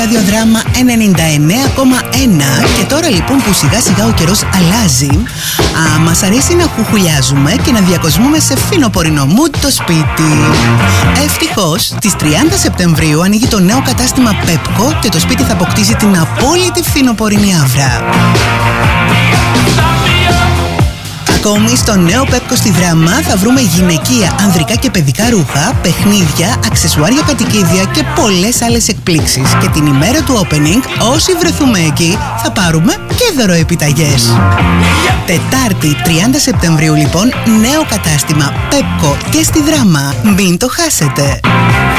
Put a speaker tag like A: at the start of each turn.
A: Ραδιοδράμα 99,1. Και τώρα λοιπόν που σιγά σιγά ο καιρός αλλάζει, μας αρέσει να χουχουλιάζουμε και να διακοσμούμε σε φθινοπορεινό mood το σπίτι. Ευτυχώς, στις 30 Σεπτεμβρίου ανοίγει το νέο κατάστημα Pepco και το σπίτι θα αποκτήσει την απόλυτη φθινοπορεινή αύρα. Ακόμη στο νέο Pepco στη Δράμα θα βρούμε γυναικεία, ανδρικά και παιδικά ρούχα, παιχνίδια, αξεσουάρια κατοικίδια και πολλές άλλες εκπλήξεις. Και την ημέρα του opening, όσοι βρεθούμε εκεί, θα πάρουμε και δωροεπιταγές. Τετάρτη 30 Σεπτεμβρίου λοιπόν, νέο κατάστημα Pepco και στη Δράμα. Μην το χάσετε!